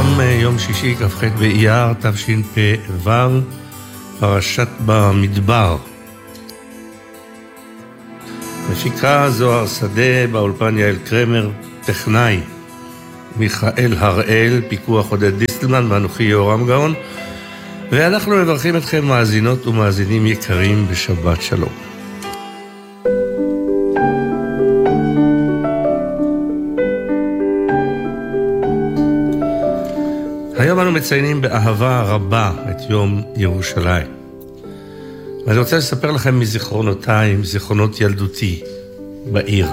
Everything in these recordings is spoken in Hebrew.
היום יום שישי כ"ח באייר תשפ"ו, פרשת במדבר. מפיקה זוהר שדה, באולפן יעל קרמר, טכנאי מיכאל הראל, פיקוח עודד דיסטלמן ואנוכי יורם גאון, ואנחנו מברכים אתכם מאזינות ומאזינים יקרים בשבת שלום. היום אנו מציינים באהבה רבה את יום ירושלים. ואני רוצה לספר לכם מזיכרונותיי, מזיכרונות ילדותי בעיר.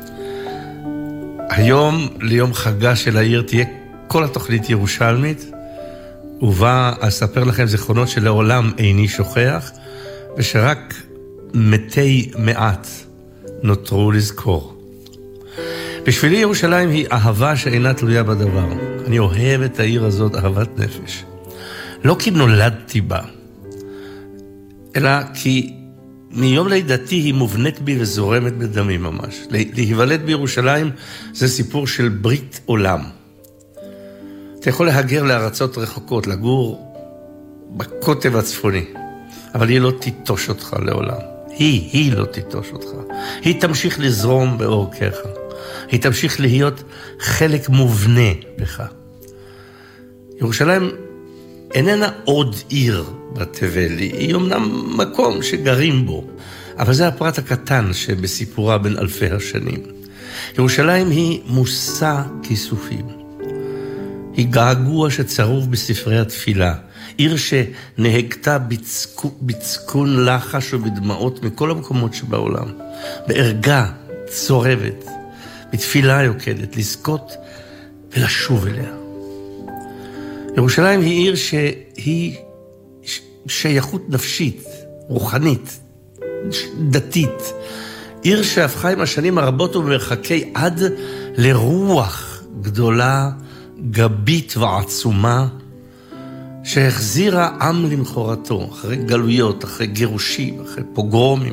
היום, ליום חגה של העיר, תהיה כל התוכנית ירושלמית, ובה אספר לכם זיכרונות שלעולם איני שוכח, ושרק מתי מעט נותרו לזכור. בשבילי ירושלים היא אהבה שאינה תלויה בדבר. אני אוהב את העיר הזאת אהבת נפש. לא כי נולדתי בה, אלא כי מיום לידתי היא מובנית בי וזורמת בדמי ממש. להיוולד בירושלים זה סיפור של ברית עולם. אתה יכול להגר לארצות רחוקות, לגור בקוטב הצפוני, אבל היא לא תיטוש אותך לעולם. היא לא תיטוש אותך. היא תמשיך לזרום באורכך. היא תמשיך להיות חלק מובנה בך. ירושלים איננה עוד עיר בתבל, היא אומנם מקום שגרים בו, אבל זה הפרט הקטן שבסיפורה בין אלפי השנים. ירושלים היא מושא כיסופים. היא געגוע שצרוב בספרי התפילה, עיר שנהגתה בצקון לחש ובדמעות מכל המקומות שבעולם, בערגה צורבת, בתפילה יוקדת, לזכות ולשוב אליה. ירושלים היא עיר שהיא שייכות נפשית, רוחנית, דתית. עיר שהפכה עם השנים הרבות ובמרחקי עד לרוח גדולה, גבית ועצומה, שהחזירה עם למחורתו, אחרי גלויות, אחרי גירושים, אחרי פוגרומים.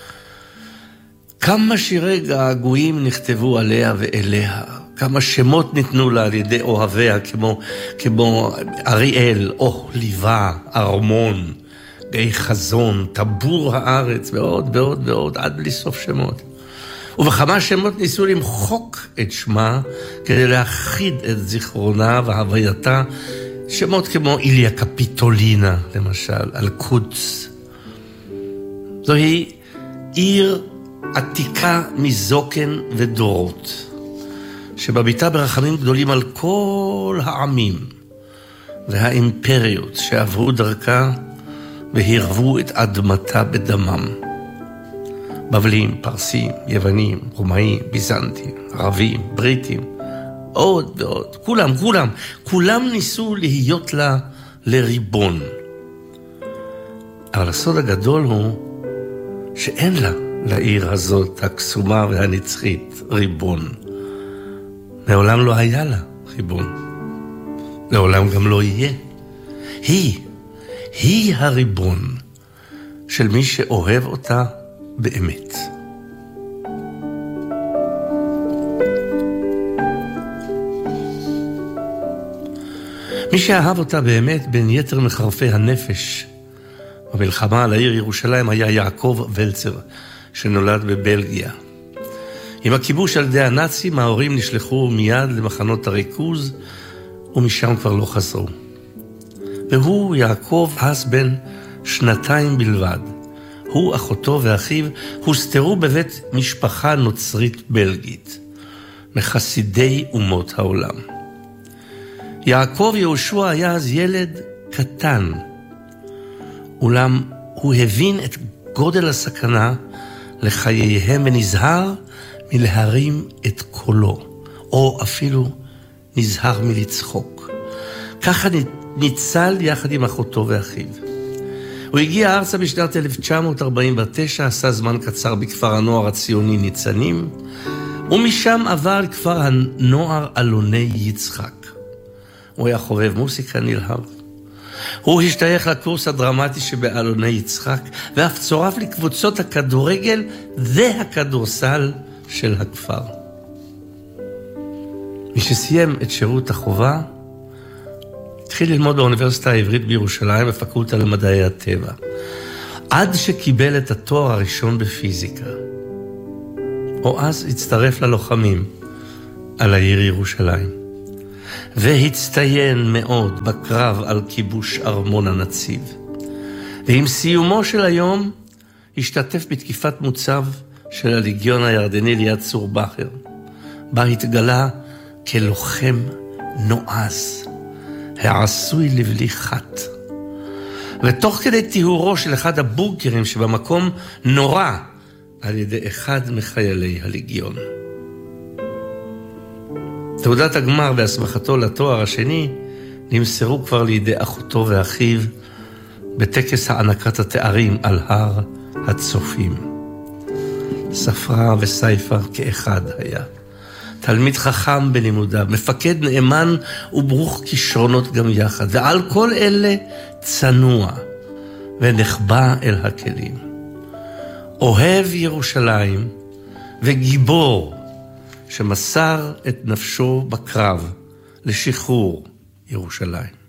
כמה שירי געגועים נכתבו עליה ואליה, כמה שמות ניתנו לה על ידי אוהביה, כמו אריאל, ליבה, ארמון, גיא חזון, טבור הארץ, ועוד ועוד ועוד, עד בלי סוף שמות. ובכמה שמות ניסו למחוק את שמה, כדי להחיד את זיכרונה והווייתה, שמות כמו איליה קפיטולינה, למשל, אל-קודס. זוהי עיר עתיקה מזוקן ודורות, שבביטה ברחמים גדולים על כל העמים והאימפריות שעברו דרכה והרבו את אדמתה בדמם. בבלים, פרסים, יוונים, רומאים, ביזנטים, ערבים, בריטים, עוד ועוד, כולם ניסו להיות לה לריבון. אבל הסוד הגדול הוא שאין לה, לעיר הזאת הקסומה והנצחית, ריבון. מעולם לא היה לה ריבון. לעולם גם לא יהיה. היא הריבון של מי שאוהב אותה באמת. מי שאהב אותה באמת בין יתר מחרפי הנפש במלחמה על העיר ירושלים היה יעקב ולצר, שנולד בבלגיה. עם הכיבוש על ידי הנאצים, ההורים נשלחו מיד למחנות הריכוז, ומשם כבר לא חזרו. והוא, יעקב, אז בן 2 בלבד. הוא, אחותו ואחיו, הוסתרו בבית משפחה נוצרית בלגית, מחסידי אומות העולם. יעקב יהושע היה אז ילד קטן, אולם הוא הבין את גודל הסכנה לחייהם ונזהר מלהרים את קולו, או אפילו נזהר מלצחוק. ככה ניצל יחד עם אחותו ואחיו. הוא הגיע ארצה בשנת 1949, עשה זמן קצר בכפר הנוער הציוני ניצנים, ומשם עבר לכפר הנוער אלוני יצחק. הוא היה חובב מוסיקה נלהב. הוא השתייך לקורס הדרמטי שבאלוני יצחק, ואף צורף לקבוצות הכדורגל והכדורסל של הכפר. משסיים את שירות החובה, התחיל ללמוד באוניברסיטה העברית בירושלים, בפקולטה למדעי הטבע. עד שקיבל את התואר הראשון בפיזיקה. או אז הצטרף ללוחמים על העיר ירושלים. והצטיין מאוד בקרב על כיבוש ארמון הנציב. ועם סיומו של היום השתתף בתקיפת מוצב של הליגיון הירדני ליד צור בכר, בה התגלה כלוחם נועז, העשוי לבלי חת. ותוך כדי טיהורו של אחד הבונקרים שבמקום נורא על ידי אחד מחיילי הליגיון. תעודת הגמר והסמכתו לתואר השני נמסרו כבר לידי אחותו ואחיו בטקס הענקת התארים על הר הצופים. ספרה וסייפה כאחד היה. תלמיד חכם בלימודיו, מפקד נאמן וברוך כישרונות גם יחד, ועל כל אלה צנוע ונחבא אל הכלים. אוהב ירושלים וגיבור שמסר את נפשו בקרב לשחרור ירושלים.